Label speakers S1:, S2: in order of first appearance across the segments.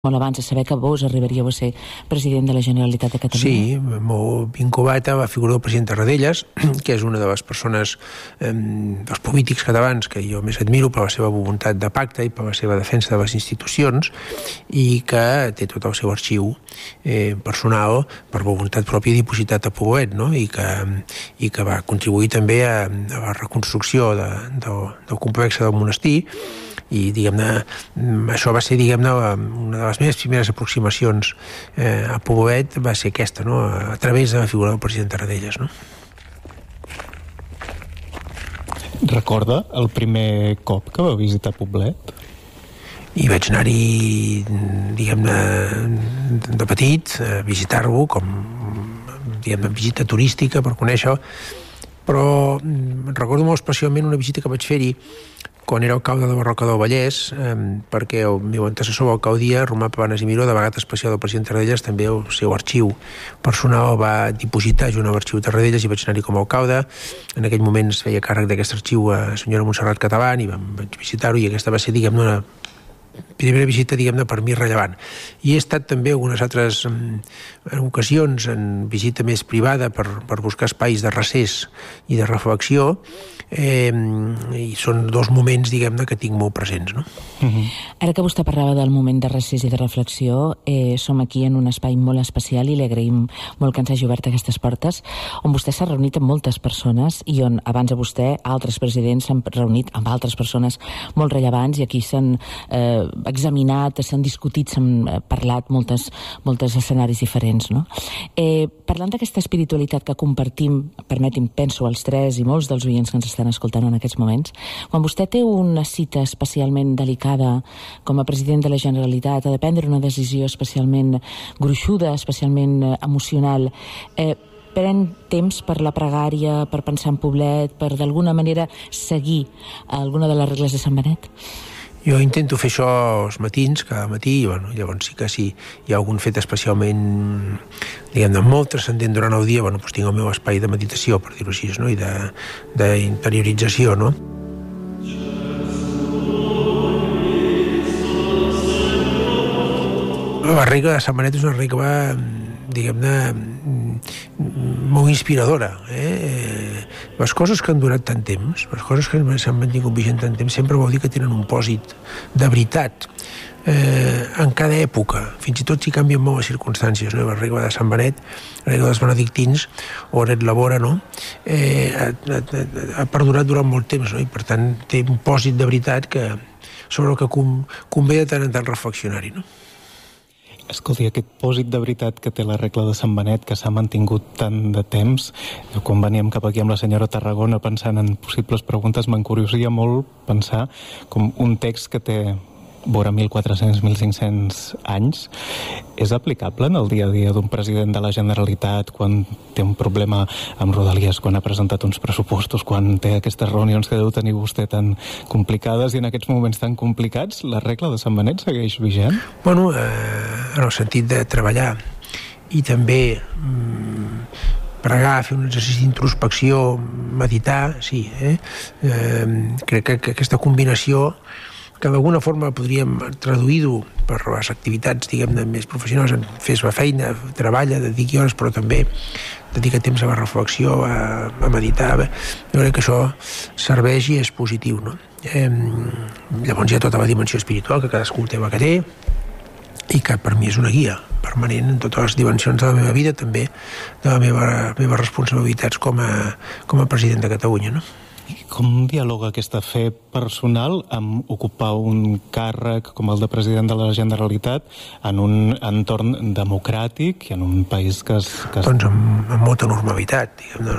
S1: molt abans de saber que vos arribaríeu a ser president de la Generalitat de Catalunya.
S2: Sí, m'ho vinculat a la figura del president Tarradellas, que és una de les persones, dels polítics catalans que jo més admiro per la seva voluntat de pacte i per la seva defensa de les institucions, i que té tot el seu arxiu personal per voluntat pròpia dipositat a Poblet, no? I que va contribuir també a la reconstrucció del complex del monestir. I, diguem-ne, això va ser, diguem-ne, una de les meves primeres aproximacions a Poblet va ser aquesta, no?, a través de la figura del president Tarradellas, no?
S3: Recorda el primer cop que va visitar Poblet?
S2: I vaig anar-hi, diguem-ne, de petit, a visitar-lo, com, diguem-ne, visita turística per conèixer-ho, però recordo molt especialment una visita que vaig fer-hi quan era alcalde de la Roca del Vallès, perquè el meu antecessor a l'alcaldia, Romà Planas i Miró, delegat especial del president Tarradellas, també el seu arxiu personal va dipositar junt a l'arxiu Tarradellas i vaig anar-hi com a alcalde. En aquell moment es feia càrrec d'aquest arxiu a la senyora Montserrat Catalán i vaig visitar-ho, i aquesta va ser, diguem-ne, una primera visita, diguem-ne, per mi rellevant. I he estat també algunes altres ocasions en visita més privada per buscar espais de recés i de reflexió, i són dos moments, diguem-ne, que tinc molt presents, no?
S1: Ara que vostè parlava del moment de recés i de reflexió, som aquí en un espai molt especial i li agraïm molt que ens hagi obert aquestes portes, on vostè s'ha reunit amb moltes persones i on abans de vostè altres presidents s'han reunit amb altres persones molt rellevants, i aquí s'han examinat, s'han discutit, s'han parlat moltes escenaris diferents, no? Parlant d'aquesta espiritualitat que compartim, permeti'm, penso als tres i molts dels oients que ens estan escoltant en aquests moments, quan vostè té una cita especialment delicada com a president de la Generalitat, ha de prendre una decisió especialment gruixuda, especialment emocional, pren temps per la pregària, per pensar en Poblet, per d'alguna manera seguir alguna de les regles de Sant Benet?
S2: Jo intento fer això als matins, cada matí, i bueno, llavors sí que si hi ha algun fet especialment, diguem-ne, molt transcendent durant el dia, bueno, doncs tinc el meu espai de meditació, per dir-ho així, no?, i d'interiorització, no? La regla de Sant Benet és una regla, diguem-ne, molt inspiradora, Les coses que han durat tant temps, les coses que s'han mantingut vigent tant temps, sempre vol dir que tenen un pòsit de veritat en cada època, fins i tot si canvien molt les circumstàncies, no? La regla de Sant Benet, la regla dels benedictins, ora et labora, no?, ha perdurat durant molt temps, no?, i per tant té un pòsit de veritat sobre el que convé de tant en tant reflexionar-hi, no?
S3: Escolti, aquest pòsit de veritat que té la regla de Sant Benet, que s'ha mantingut tant de temps, quan veníem cap aquí amb la senyora Tarragona pensant en possibles preguntes, m'encuriosia molt pensar com un text que té vora 1.400, 1.500 anys, és aplicable en el dia a dia d'un president de la Generalitat quan té un problema amb Rodalies, quan ha presentat uns pressupostos, quan té aquestes reunions que deu tenir vostè tan complicades, i en aquests moments tan complicats, la regla de Sant Benet segueix vigent?
S2: Bueno, en el sentit de treballar i també pregar, fer un exercici d'introspecció, meditar, sí, crec que aquesta combinació, que d'alguna forma podríem traduir-ho per les activitats, diguem-ne, més professionals, en fes la feina, treballa, dediqui hores, però també dedica temps a la reflexió, a meditar. Jo crec que això serveix i és positiu, no? Llavors hi ha tota la dimensió espiritual, que cadascú té la que té, i que per mi és una guia permanent en totes les dimensions de la meva vida, també de les meves responsabilitats com a president de Catalunya, no?
S3: Com dialoga aquesta fe personal amb ocupar un càrrec com el de president de la Generalitat en un entorn democràtic i en un país que...
S2: Doncs amb molta normalitat,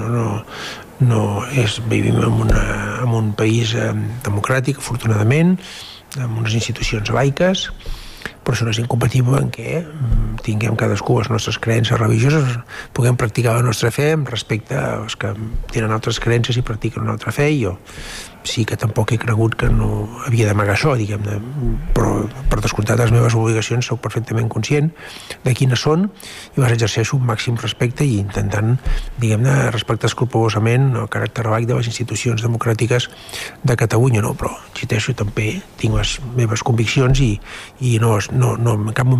S2: vivim en un país democràtic, afortunadament, amb unes institucions laiques, però això no és incompatible en què tinguem cadascú les nostres creences religioses, puguem practicar la nostra fe amb respecte als que tenen altres creences i practiquen una altra fe, i jo sí que tampoc he cregut que no havia d'amagar això, diguem-ne, però per descomptat les meves obligacions soc perfectament conscient de quines són i les exerceixo un màxim respecte i intentant, diguem-ne, respectar escrupolosament el caràcter laic de les institucions democràtiques de Catalunya, no? Però, insisteixo, també tinc les meves conviccions i no no, en cap moment